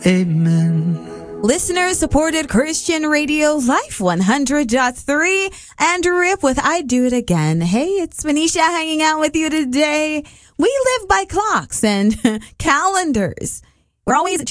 Amen. Listener-supported Christian Radio Life 100.3 and Rip with I Do It Again. Hey, it's Manisha hanging out with you today. We live by clocks and calendars. We're always